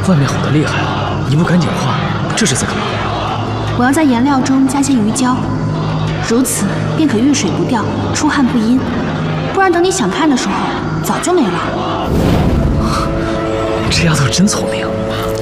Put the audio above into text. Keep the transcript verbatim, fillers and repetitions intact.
外面吼得厉害，你不赶紧换，这是在干嘛？ 我要在颜料中加些鱼胶，如此便可遇水不掉，出汗不阴。不然等你想看的时候，早就没了。 这丫头真聪明，